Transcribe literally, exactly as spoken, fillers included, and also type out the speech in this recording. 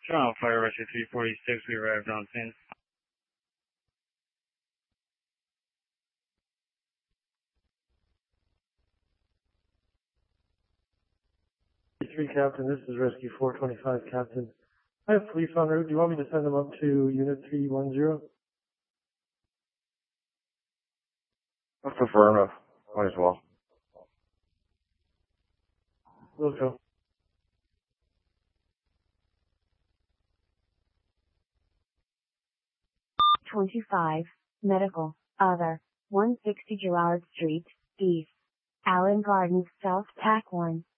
Toronto Fire Rescue three forty-six, we arrived on scene. three Captain, this is Rescue four twenty-five Captain. I have police en route. Do you want me to send them up to Unit three one zero? That's affirmative. Might as well. Will go. twenty-five, Medical, Other, one sixty Girard Street, East, Allen Gardens, South, T A C one.